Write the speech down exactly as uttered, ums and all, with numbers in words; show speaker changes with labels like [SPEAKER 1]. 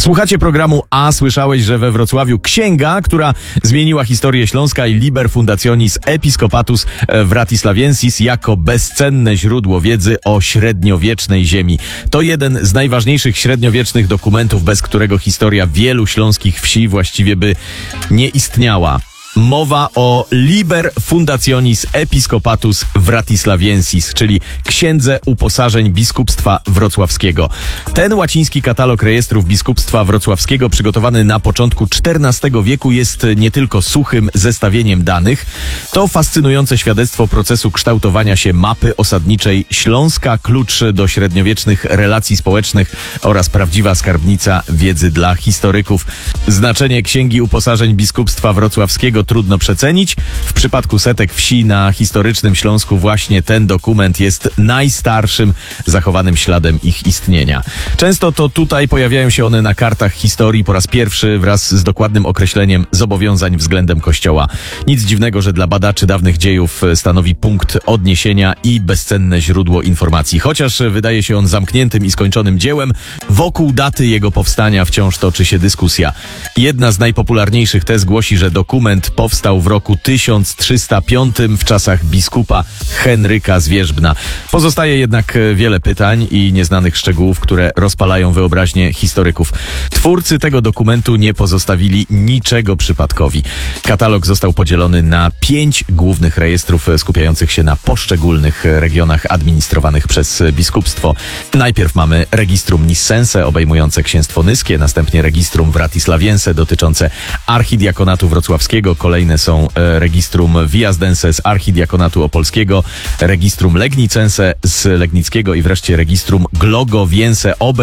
[SPEAKER 1] Słuchacie programu A słyszałeś, że we Wrocławiu księga, która zmieniła historię Śląska i Liber Fundationis Episcopatus Wratislaviensis jako bezcenne źródło wiedzy o średniowiecznej ziemi. To jeden z najważniejszych średniowiecznych dokumentów, bez którego historia wielu śląskich wsi właściwie by nie istniała. Mowa o Liber Fundationis Episcopatus Wratislaviensis, czyli księdze uposażeń biskupstwa wrocławskiego. Ten łaciński katalog rejestrów biskupstwa wrocławskiego, przygotowany na początku czternastego wieku, jest nie tylko suchym zestawieniem danych, to fascynujące świadectwo procesu kształtowania się mapy osadniczej Śląska, klucz do średniowiecznych relacji społecznych oraz prawdziwa skarbnica wiedzy dla historyków. Znaczenie księgi uposażeń biskupstwa wrocławskiego trudno przecenić. W przypadku setek wsi na historycznym Śląsku właśnie ten dokument jest najstarszym zachowanym śladem ich istnienia. Często to tutaj pojawiają się one na kartach historii po raz pierwszy wraz z dokładnym określeniem zobowiązań względem Kościoła. Nic dziwnego, że dla badaczy dawnych dziejów stanowi punkt odniesienia i bezcenne źródło informacji. Chociaż wydaje się on zamkniętym i skończonym dziełem, wokół daty jego powstania wciąż toczy się dyskusja. Jedna z najpopularniejszych tez głosi, że dokument powstał w roku tysiąc trzysta piątym w czasach biskupa Henryka z Wierzbna. Pozostaje jednak wiele pytań i nieznanych szczegółów, które rozpalają wyobraźnię historyków. Twórcy tego dokumentu nie pozostawili niczego przypadkowi. Katalog został podzielony na pięć głównych rejestrów skupiających się na poszczególnych regionach administrowanych przez biskupstwo. Najpierw mamy Registrum Nissense obejmujące księstwo nyskie, następnie Registrum Wratislaviense dotyczące archidiakonatu wrocławskiego. Kolejne są e, Registrum Viasdense z archidiakonatu opolskiego, Registrum Legnicense z legnickiego i wreszcie Registrum Glogoviense